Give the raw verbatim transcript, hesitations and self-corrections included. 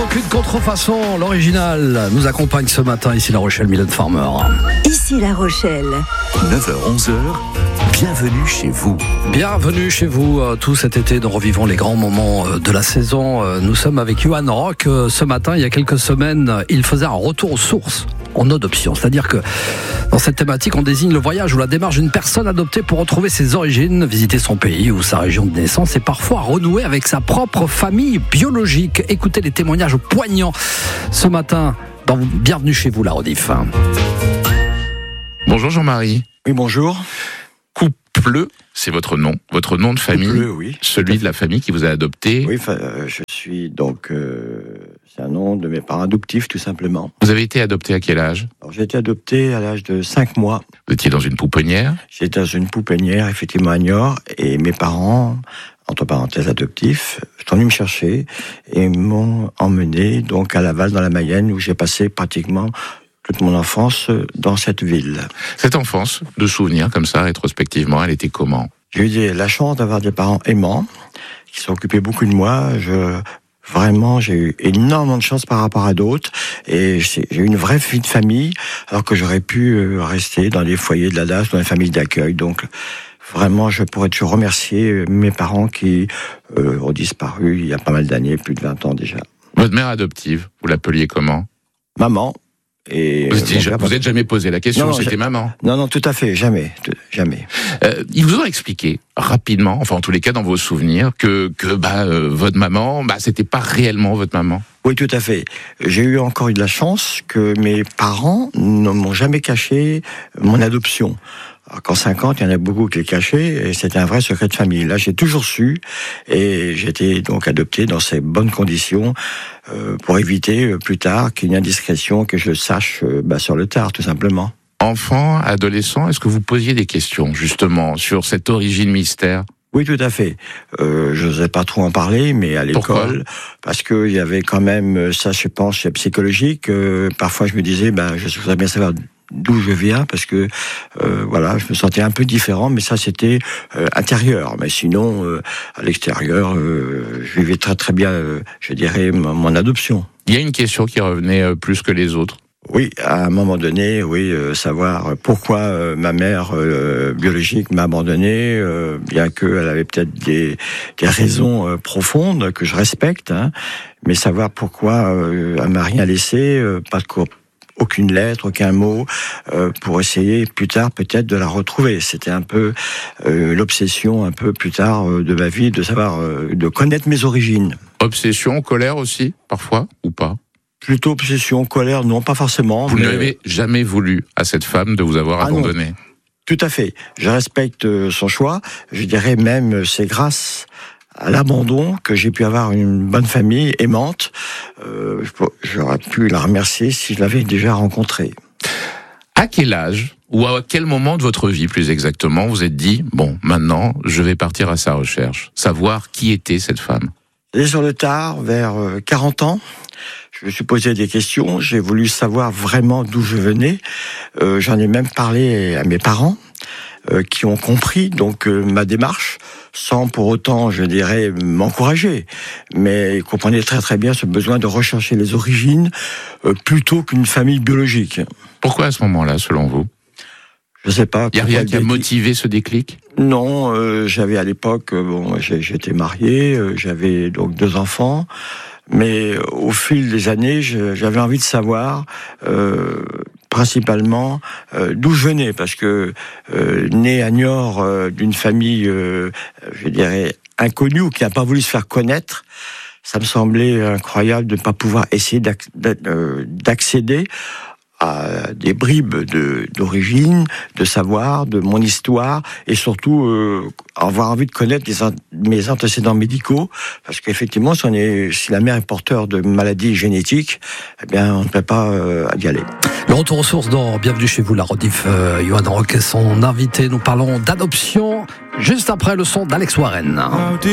Aucune contrefaçon, l'original nous accompagne ce matin ici La Rochelle, Mylène Farmer. Ici La Rochelle. neuf heures onze heures, bienvenue chez vous. Bienvenue chez vous. Tout cet été, nous revivons les grands moments de la saison. Nous sommes avec Johan Rock. Ce matin, il y a quelques semaines, il faisait un retour aux sources en adoption. C'est-à-dire que dans cette thématique, on désigne le voyage ou la démarche d'une personne adoptée pour retrouver ses origines, visiter son pays ou sa région de naissance et parfois renouer avec sa propre famille biologique. Écoutez les témoignages poignants ce matin dans Bienvenue chez vous, la rediff. Bonjour Jean-Marie. Oui, bonjour. Coupleux, c'est votre nom, votre nom de famille, Coupleux, oui. Celui de la famille qui vous a adopté. Oui, euh, je suis donc... Euh, c'est un nom de mes parents adoptifs, tout simplement. Vous avez été adopté à quel âge ? Alors, j'ai été adopté à l'âge de cinq mois. Vous étiez dans une pouponnière ? J'étais dans une pouponnière, effectivement, à Niort, et mes parents, entre parenthèses adoptifs, sont venus me chercher et m'ont emmené donc à Laval, dans la Mayenne, où j'ai passé pratiquement toute mon enfance dans cette ville. Cette enfance, de souvenirs comme ça, rétrospectivement, elle était comment ? J'ai eu la chance d'avoir des parents aimants, qui s'occupaient beaucoup de moi. Je... Vraiment, j'ai eu énormément de chance par rapport à d'autres, et j'ai eu une vraie vie de famille, alors que j'aurais pu rester dans les foyers de la D A S, dans les familles d'accueil. Donc, vraiment, je pourrais toujours remercier mes parents qui euh, ont disparu il y a pas mal d'années, plus de vingt ans déjà. Votre mère adoptive, vous l'appeliez comment ? Maman. Et vous n'êtes père... jamais posé la question, non, non, c'était maman. Non, non, tout à fait, jamais, tout, jamais. Euh, ils vous ont expliqué rapidement, enfin en tous les cas dans vos souvenirs, que que bah euh, votre maman, bah c'était pas réellement votre maman. Oui, tout à fait. J'ai eu encore eu de la chance que mes parents ne m'ont jamais caché mon adoption. Alors qu'en cinquante, il y en a beaucoup qui le cachaient, et c'était un vrai secret de famille. Là, j'ai toujours su, et j'ai été donc adopté dans ces bonnes conditions, euh, pour éviter euh, plus tard qu'il y ait une indiscrétion, que je le sache euh, bah, sur le tard, tout simplement. Enfant, adolescent, est-ce que vous posiez des questions, justement, sur cette origine mystère ? Oui, tout à fait. Euh, je n'osais pas trop en parler, mais à l'école, parce que il y avait quand même, ça je pense, c'est psychologique, euh, parfois je me disais, ben, je voudrais bien savoir d'où je viens, parce que euh, voilà, je me sentais un peu différent, mais ça c'était euh, intérieur. Mais sinon, euh, à l'extérieur, euh, je vivais très très bien, euh, je dirais, mon, mon adoption. Il y a une question qui revenait euh, plus que les autres. Oui, à un moment donné, oui, euh, savoir pourquoi euh, ma mère euh, biologique m'a abandonné, euh, bien qu'elle avait peut-être des, des raisons euh, profondes que je respecte, hein, mais savoir pourquoi euh, elle m'a rien laissé, euh, pas de quoi. Aucune lettre, aucun mot, euh, pour essayer plus tard peut-être de la retrouver. C'était un peu euh, l'obsession, un peu plus tard euh, de ma vie, de savoir, euh, de connaître mes origines. Obsession, colère aussi, parfois, ou pas ? Plutôt obsession, colère, non, pas forcément. Vous mais... n'avez jamais voulu à cette femme de vous avoir ah abandonné ? Non. Tout à fait. Je respecte son choix. Je dirais même, c'est grâce à l'abandon que j'ai pu avoir une bonne famille aimante. Euh, j'aurais pu la remercier si je l'avais déjà rencontrée. À quel âge, ou à quel moment de votre vie plus exactement, vous êtes dit, bon, maintenant, je vais partir à sa recherche, savoir qui était cette femme ? Et sur le tard, vers quarante ans, je me suis posé des questions, j'ai voulu savoir vraiment d'où je venais. Euh, j'en ai même parlé à mes parents, euh, qui ont compris donc euh, ma démarche, sans pour autant, je dirais, m'encourager. Mais ils comprenaient très très bien ce besoin de rechercher les origines, euh, plutôt qu'une famille biologique. Pourquoi à ce moment-là, selon vous ? Je sais pas. Il n'y a rien qui a motivé ce déclic ? Non, euh, j'avais à l'époque, euh, bon, j'étais marié, euh, j'avais donc deux enfants, mais au fil des années, j'avais envie de savoir, euh, principalement, euh, d'où je venais, parce que euh, né à Niort euh, d'une famille, euh, je dirais, inconnue, ou qui n'a pas voulu se faire connaître, ça me semblait incroyable de ne pas pouvoir essayer d'accéder à des bribes de, d'origine, de savoir, de mon histoire, et surtout euh, avoir envie de connaître les, mes antécédents médicaux, parce qu'effectivement, si, on est, si la mère est porteur de maladies génétiques, eh bien, on ne peut pas euh, y aller. Le retour aux sources dans Bienvenue chez vous, la rediff. Euh, Johan Rock est son invité. Nous parlons d'adoption juste après le son d'Alex Warren.